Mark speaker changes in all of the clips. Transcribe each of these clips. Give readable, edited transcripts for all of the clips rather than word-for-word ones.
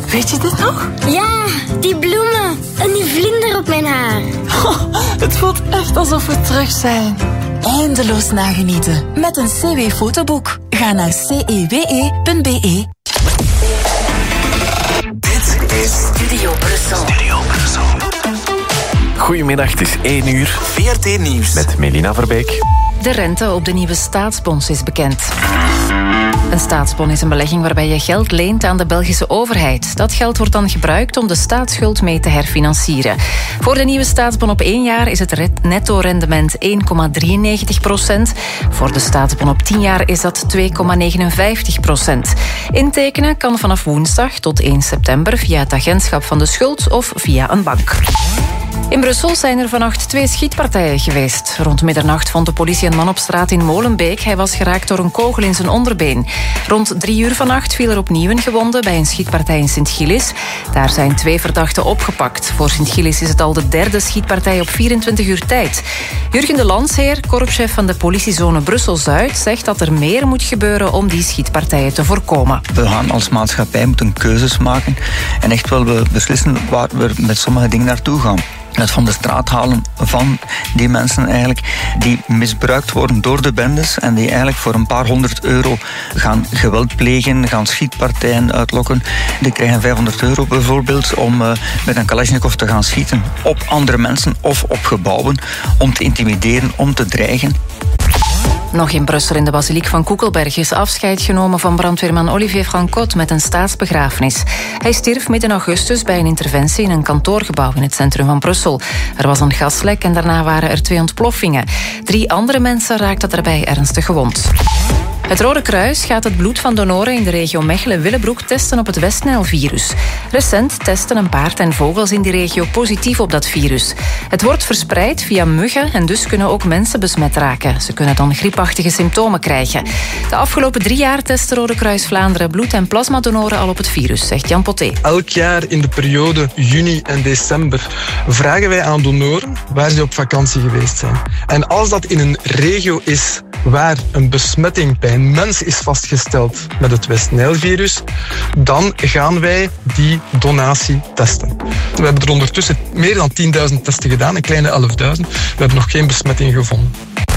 Speaker 1: Weet je dit nog?
Speaker 2: Ja, die bloemen en die vlinder op mijn haar.
Speaker 1: Oh, het voelt echt alsof we terug zijn. Eindeloos nagenieten met een CW-fotoboek. Ga naar cewe.be.
Speaker 3: Dit is Studio Brussel.
Speaker 4: Goedemiddag, het is 1 uur.
Speaker 3: VRT Nieuws.
Speaker 4: Met Melina Verbeek.
Speaker 5: De rente op de nieuwe staatsbons is bekend. Een staatsbon is een belegging waarbij je geld leent aan de Belgische overheid. Dat geld wordt dan gebruikt om de staatsschuld mee te herfinancieren. Voor de nieuwe staatsbon op 1 jaar is het netto-rendement 1,93%. Voor de staatsbon op 10 jaar is dat 2,59%. Intekenen kan vanaf woensdag tot 1 september via het agentschap van de schuld of via een bank. In Brussel zijn er vannacht 2 schietpartijen geweest. Rond middernacht vond de politie een man op straat in Molenbeek. Hij was geraakt door een kogel in zijn onderbeen. Rond 3 uur vannacht viel er opnieuw een gewonde bij een schietpartij in Sint-Gillis. Daar zijn 2 verdachten opgepakt. Voor Sint-Gillis is het al de 3e schietpartij op 24 uur tijd. Jurgen de Landsheer, korpschef van de politiezone Brussel-Zuid, zegt dat er meer moet gebeuren om die schietpartijen te voorkomen.
Speaker 6: We gaan als maatschappij moeten keuzes maken en echt wel beslissen waar we met sommige dingen naartoe gaan. Het van de straat halen van die mensen eigenlijk die misbruikt worden door de bendes en die eigenlijk voor een paar €100 gaan geweld plegen, gaan schietpartijen uitlokken. Die krijgen €500 bijvoorbeeld om met een Kalashnikov te gaan schieten op andere mensen of op gebouwen, om te intimideren, om te dreigen.
Speaker 5: Nog in Brussel in de basiliek van Koekelberg is afscheid genomen van brandweerman Olivier Francot met een staatsbegrafenis. Hij stierf midden augustus bij een interventie in een kantoorgebouw in het centrum van Brussel. Er was een gaslek en daarna waren er 2 ontploffingen. 3 andere mensen raakten daarbij ernstig gewond. Het Rode Kruis gaat het bloed van donoren in de regio Mechelen-Willebroek testen op het Westnijl-virus. Recent testen een paard en vogels in die regio positief op dat virus. Het wordt verspreid via muggen en dus kunnen ook mensen besmet raken. Ze kunnen dan griepachtige symptomen krijgen. De afgelopen 3 jaar test Rode Kruis Vlaanderen bloed- en plasmadonoren al op het virus, zegt Jan Poté.
Speaker 7: Elk jaar in de periode juni en december vragen wij aan donoren waar ze op vakantie geweest zijn. En als dat in een regio is waar een besmetting bij een mens is vastgesteld met het Westnijl-virus, dan gaan wij die donatie testen. We hebben er ondertussen meer dan 10.000 testen gedaan, een kleine 11.000. We hebben nog geen besmetting gevonden.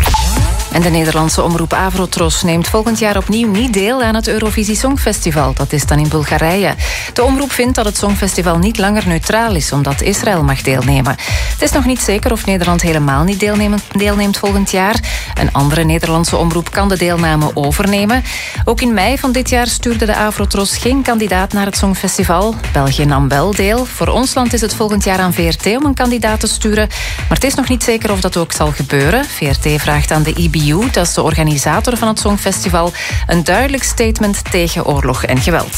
Speaker 5: En de Nederlandse omroep Avrotros neemt volgend jaar opnieuw niet deel aan het Eurovisie Songfestival. Dat is dan in Bulgarije. De omroep vindt dat het Songfestival niet langer neutraal is, omdat Israël mag deelnemen. Het is nog niet zeker of Nederland helemaal niet deelneemt volgend jaar. Een andere Nederlandse omroep kan de deelname overnemen. Ook in mei van dit jaar stuurde de Avrotros geen kandidaat naar het Songfestival. België nam wel deel. Voor ons land is het volgend jaar aan VRT om een kandidaat te sturen. Maar het is nog niet zeker of dat ook zal gebeuren. VRT vraagt aan de IBU, dat is de organisator van het Songfestival, een duidelijk statement tegen oorlog en geweld.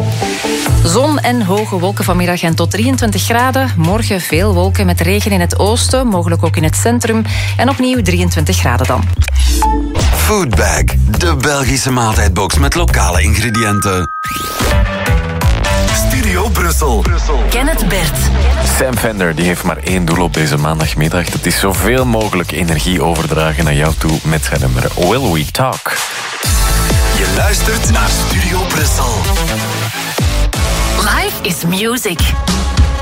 Speaker 5: Zon en hoge wolken vanmiddag en tot 23 graden. Morgen veel wolken met regen in het oosten, mogelijk ook in het centrum. En opnieuw 23 graden dan.
Speaker 3: Foodbag, de Belgische maaltijdbox met lokale ingrediënten. Studio Brussel.
Speaker 5: Kenneth Bert.
Speaker 4: Sam Fender die heeft maar 1 doel op deze maandagmiddag. Dat is zoveel mogelijk energie overdragen naar jou toe met zijn nummer Will We Talk.
Speaker 3: Je luistert naar Studio Brussel.
Speaker 5: Life is music.